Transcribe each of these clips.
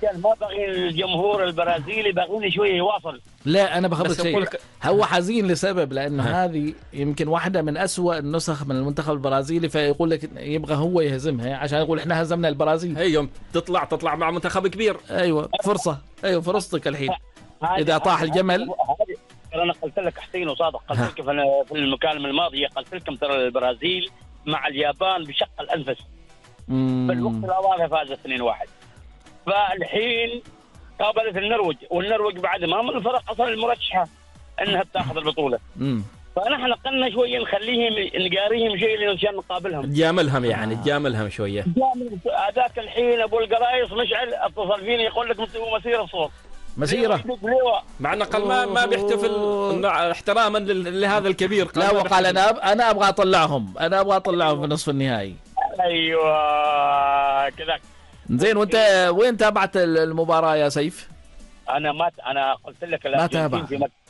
عشان ما بغي الجمهور البرازيلي بغيني شويه يواصل. لا انا بخبرك شيء، هو حزين لسبب لانه ها. هذه يمكن واحده من أسوأ النسخ من المنتخب البرازيلي، فيقول لك يبغى هو يهزمها عشان يقول احنا هزمنا البرازيل. هي يوم تطلع مع منتخب كبير. ايوه فرصه، ايوه فرصتك الحين اذا طاح الجمل. انا قلت لك حسين وصادق، قلت لك في المكالمه الماضيه، قلت لكم ترى البرازيل مع اليابان بشق الانفس في الوقت الاضافي فازت 2-1. فالحين قابلت والنرويج بعد ما من الفرق اصلا المرشحه انها تاخذ البطوله. فنحن قلنا شويه نخليهم نقاريهم شيء عشان نقابلهم، تجاملهم شويه. هذاك الحين ابو القرايص مشعل اتصل فيني يقول لك مسيره صوت مسيره، مع انه قال ما بيحتفل احتراما لهذا الكبير. لا وقال انا ابغى اطلعهم، في نصف النهائي. ايوه كذا. زين وانت وين تابعت المباراه يا سيف؟ انا قلت لك ما تابع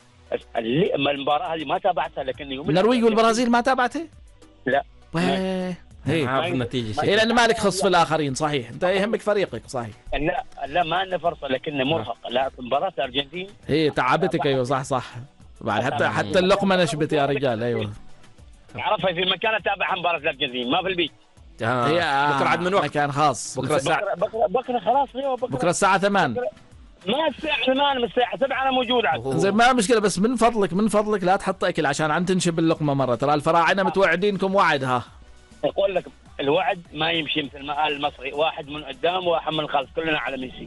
المباراه هذه ما تابعتها، لكن النرويج والبرازيل ما تابعته؟ لا هي عارف النتيجه شيء. لان مالك خص في الاخرين صحيح، انت يهمك فريقك صحيح. لا ما لنا فرصه، لكن مرهق. لا مباراه الارجنتين هي تعبتك. ايوه صح بعد حتى اللقمه نشبت يا رجال. ايوه تعرفها في مكان اتابع مباراه الارجنتين ما في البيت. هي بكره عاد من وقت مكان خاص. بكره خلاص. بكره الساعه 8. ما الساعه 8 من الساعه 7 انا موجود عاد. زين ما مشكله، بس من فضلك لا تحط اكل عشان عم تنشب اللقمه مره. ترى الفراعنه متوعدينكم وعد. ها اقول لك الوعد ما يمشي مثل ما قال المصري، واحد من قدام وواحد من الخلف، كلنا على ميسي.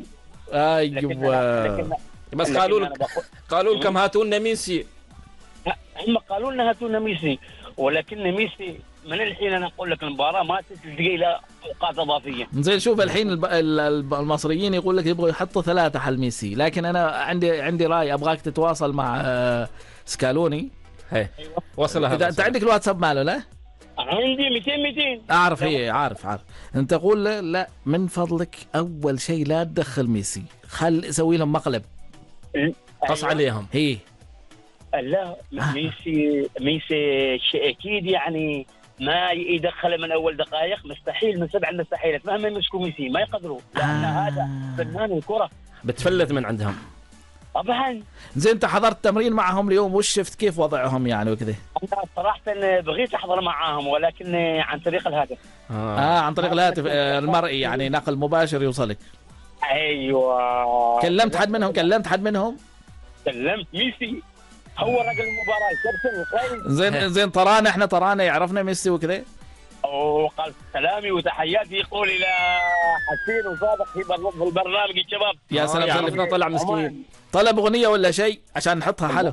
ايوه بس قالوا لكم هاتوا لنا ميسي. هم قالوا لنا هاتوا لنا ميسي، ولكن ميسي من الحين انا اقول لك المباراه ما تلتقي الى اوقات اضافيه. زين شوف الحين المصريين يقول لك يبغوا يحطوا 3 حل ميسي، لكن انا عندي راي ابغاك تتواصل مع سكالوني. هي وصلها. اذا انت عندك الواتساب ماله؟ لا عندي 200 اعرف. هي عارف انت قول له لا من فضلك اول شيء لا تدخل ميسي، خل سوي لهم مقلب قص عليهم. هي لا ميسي شيء اكيد يعني ما يدخل من اول دقائق، مستحيل من 7 المستحيلات مهما يمسكوا ميسي ما يقدروا، لان هذا فنان الكره بتفلت من عندهم طبعا. زين انت حضرت تمرين معهم اليوم وش شفت كيف وضعهم يعني وكذا؟ انا صراحه بغيت احضر معاهم ولكن عن طريق الهاتف. عن طريق الهاتف المرئي يعني نقل مباشر يوصلك. ايوه. كلمت حد منهم؟ كلمت ميسي، هو رجل المباراه. زين طرانا يعرفنا ميسي وكذا. وقال سلامي وتحياتي يقول الى حسين وصادق في البرنامج الشباب. يا سلام. يعرفنا طلع مسكين. طلب اغنيه ولا شيء عشان نحطها حلو.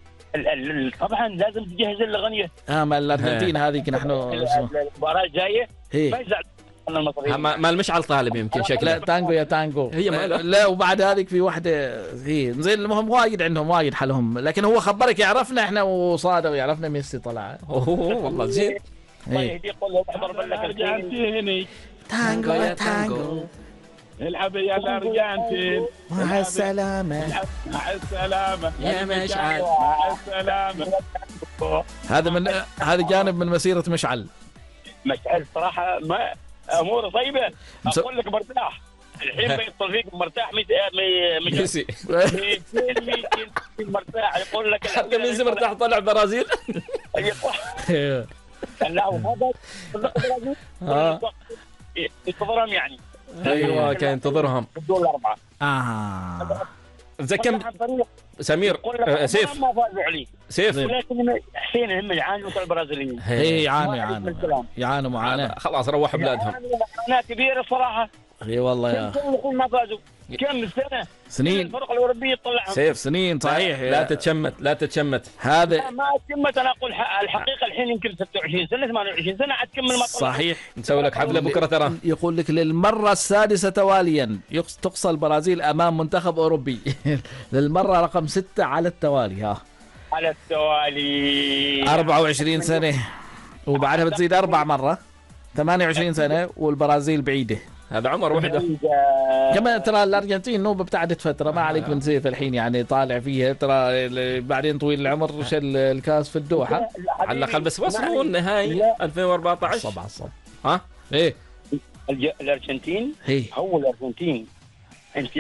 طبعا لازم تجهز الاغنيه. ما الارجنتين هذيك نحن المباراه الجايه ما يزعل المصريين. ما المشعل طالب يمكن شكله. لا تانجو يا تانجو هي لا وبعد هذيك في واحده هي زين. المهم وايد عندهم وايد حلهم، لكن هو خبرك يعرفنا احنا وصادق ويعرفنا ميسي طلع. والله زين. الله يهديك. قول له احضر بالك الارجنتيني تانجو يا تانجو العب يا الارجنتين مع السلامه. مع السلامه يا مشعل. مع السلامه. هذا جانب من مسيره مشعل صراحه ما اموره طيبه. اقول لك مرتاح الحين بيتصل فيك مرتاح. ميسي مرتاح يقول لك حتى ميسي مرتاح طلع برازيل. لا وهذا ينتظرهم يعني. ايوه كان ينتظرهم دول 4. زكم سمير سيف ما فازوا عليه سيف. ولكن حسين هم يعانوا البرازيليين. هي يعانوا معاناه. خلاص روحوا بلادهم. معاناه كبيره صراحه. اي والله يا ما فازوا كم سنين الفرق الاوروبيه تطلعهم. سيف سنين صحيح. لا تتشمت هذا ما تشمت. انا اقول الحقيقه الحين يمكن 26 سنه 28 سنه عاد تكمل ما صحيح. نسوي لك حفله بكره ترى. يقول لك للمره السادسه تواليا تقصى البرازيل امام منتخب اوروبي. للمره رقم 6 على التوالي. على التوالي 24 سنه وبعدها بتزيد 4 مرة 28 سنه والبرازيل بعيده. هذا عمر وحده. كمان ترى الارجنتين نوبه ابتعدت فتره ما عليك من سيف الحين يعني طالع فيها ترى بعدين طويل العمر شل الكاس في الدوحه على الاقل بس وصلوا النهائي 2014 صبع ها ايه الارجنتين. هي هو الارجنتين انت